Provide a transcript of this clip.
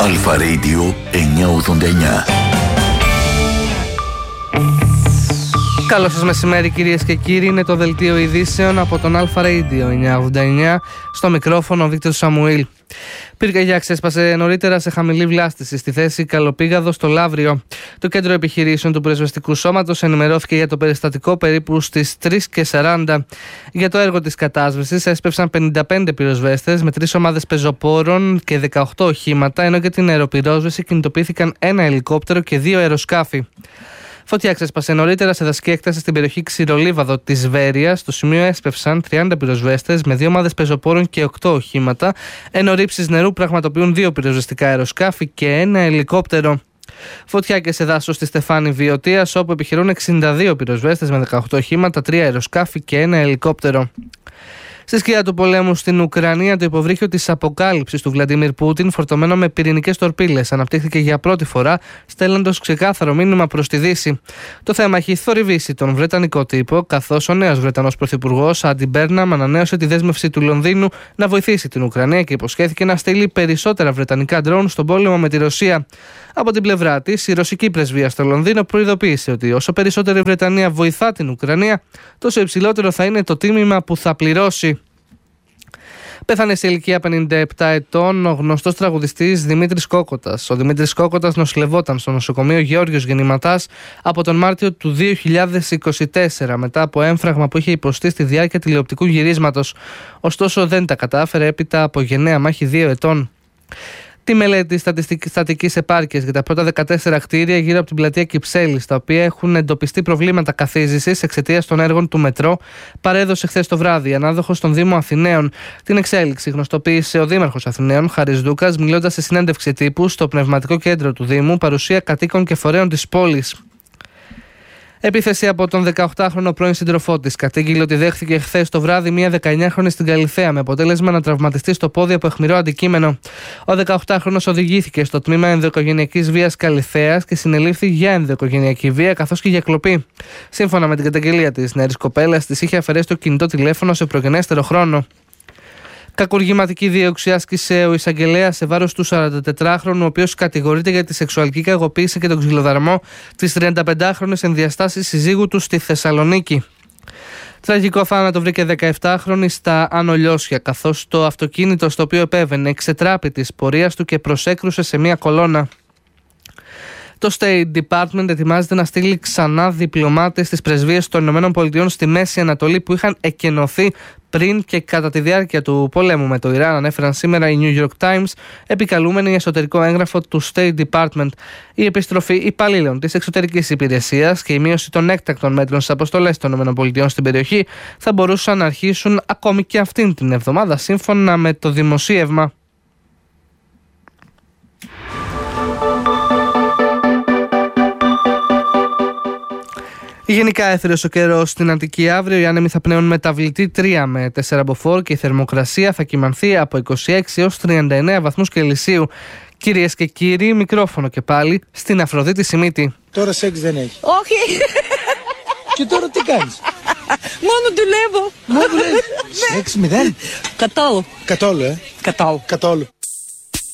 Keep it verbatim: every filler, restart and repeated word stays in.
Αλφα Radio εννιακόσια ογδόντα εννιά. Καλό σας μεσημέρι κυρίες και κύριοι, είναι το δελτίο ειδήσεων από τον Αλφα Radio εννιακόσια ογδόντα εννιά, στο μικρόφωνο ο Βίκτορ Σαμουήλ. Πυρκαγιά ξέσπασε νωρίτερα σε χαμηλή βλάστηση στη θέση Καλοπήγαδο στο Λαύριο. Το κέντρο επιχειρήσεων του Πυροσβεστικού Σώματος ενημερώθηκε για το περιστατικό περίπου στις τρεις και σαράντα. Για το έργο της κατάσβεσης έσπευσαν πενήντα πέντε πυροσβέστες με τρεις ομάδες πεζοπόρων και δεκαοκτώ οχήματα, ενώ για την αεροπυρόσβεση κινητοποιήθηκαν ένα ελικόπτερο και δύο αεροσκάφη. Φωτιά ξέσπασε νωρίτερα σε δασική έκταση στην περιοχή Ξηρολίβαδο της Βέρειας. Στο σημείο έσπευσαν τριάντα πυροσβέστες με δύο ομάδες πεζοπόρων και οκτώ οχήματα, ενώ ρήψεις νερού πραγματοποιούν δύο πυροσβεστικά αεροσκάφη και ένα ελικόπτερο. Φωτιά και σε δάσος στη Στεφάνη Βιωτίας, όπου επιχειρούν εξήντα δύο πυροσβέστες με δεκαοκτώ οχήματα, τρία αεροσκάφη και ένα ελικόπτερο. Στη σκιά του πολέμου στην Ουκρανία, το υποβρύχιο της αποκάλυψης του Βλαντίμιρ Πούτιν, φορτωμένο με πυρηνικές τορπίλες, αναπτύχθηκε για πρώτη φορά, στέλνοντας ξεκάθαρο μήνυμα προς τη Δύση. Το θέμα έχει θορυβήσει τον βρετανικό τύπο, καθώς ο νέος Βρετανός πρωθυπουργός Άντι Μπέρναμ ανανέωσε τη δέσμευση του Λονδίνου να βοηθήσει την Ουκρανία και υποσχέθηκε να στείλει περισσότερα βρετανικά ντρόουν στον πόλεμο με τη Ρωσία. Από την πλευρά της, η ρωσική πρεσβεία στο Λονδίνο προειδοποίησε ότι όσο περισσότερο η Βρετανία βοηθά την Ουκρανία, τόσο υψηλότερο θα είναι το τίμημα που θα πληρώσει. Πέθανε σε ηλικία πενήντα επτά ετών ο γνωστός τραγουδιστής Δημήτρης Κόκοτας. Ο Δημήτρης Κόκοτας νοσηλευόταν στο νοσοκομείο Γεώργιος Γεννηματάς από τον Μάρτιο του δύο χιλιάδες είκοσι τέσσερα μετά από έμφραγμα που είχε υποστεί στη διάρκεια τηλεοπτικού γυρίσματος. Ωστόσο δεν τα κατάφερε έπειτα από γενναία μάχη δύο ετών. Τη μελέτη στατικής επάρκειας για τα πρώτα δεκατέσσερα κτίρια γύρω από την πλατεία Κυψέλης, στα οποία έχουν εντοπιστεί προβλήματα καθίζησης εξαιτίας των έργων του μετρό, παρέδωσε χθες το βράδυ ανάδοχος των Δήμων Αθηναίων. Την εξέλιξη γνωστοποίησε ο Δήμαρχος Αθηναίων, Χαρίς Δούκας, μιλώντας σε συνέντευξη τύπου στο πνευματικό κέντρο του Δήμου, παρουσία κατοίκων και φορέων της πόλης. Επίθεση από τον δεκαοκτάχρονο πρώην σύντροφό της. Κατήγγειλε ότι δέχθηκε χθες το βράδυ μία δεκαεννιάχρονη στην Καλιθέα, με αποτέλεσμα να τραυματιστεί στο πόδι από αιχμηρό αντικείμενο. Ο δεκαοκτάχρονος οδηγήθηκε στο τμήμα ενδοοικογενειακής βίας Καλιθέας και συνελήφθη για ενδοοικογενειακή βία καθώς και για κλοπή. Σύμφωνα με την καταγγελία της νεαρής κοπέλας, της είχε αφαιρέσει το κινητό τηλέφωνο σε προγενέστερο χρόνο. Κακουργηματική δίωξη άσκησε ο εισαγγελέας σε βάρος του σαραντατετράχρονου, ο οποίος κατηγορείται για τη σεξουαλική κακοποίηση και τον ξυλοδαρμό της τριανταπεντάχρονης ενδιαστάσης συζύγου του στη Θεσσαλονίκη. Τραγικό θάνατο βρήκε δεκαεπτάχρονη στα Άνω Λιώσια, καθώς το αυτοκίνητο στο οποίο επέβαινε εξετράπη της πορείας του και προσέκρουσε σε μια κολόνα. Το State Department ετοιμάζεται να στείλει ξανά διπλωμάτες στις πρεσβείες των ΗΠΑ στη Μέση Ανατολή που είχαν εκενωθεί πριν και κατά τη διάρκεια του πολέμου με το Ιράν, ανέφεραν σήμερα οι New York Times, επικαλούμενοι εσωτερικό έγγραφο του State Department. Η επιστροφή υπαλλήλων της εξωτερικής υπηρεσίας και η μείωση των έκτακτων μέτρων στις αποστολές των ΗΠΑ στην περιοχή θα μπορούσαν να αρχίσουν ακόμη και αυτήν την εβδομάδα, σύμφωνα με το δημοσίευμα. Γενικά έθριος ο καιρός στην Αττική αύριο. Οι άνεμοι θα πνέουν μεταβλητή τρία με τέσσερα μποφόρ και η θερμοκρασία θα κυμανθεί από είκοσι έξι έως τριάντα εννέα βαθμούς Κελσίου. Κυρίες και κύριοι, μικρόφωνο και πάλι στην Αφροδίτη Σιμίτη. Τώρα σεξ δεν έχει. Όχι. Και τώρα τι κάνεις? Μόνο δουλεύω. Μόνο δουλεύεις. Σεξ μηδέν. Καθόλου. Καθόλου, ε. Καθόλου. Καθόλου.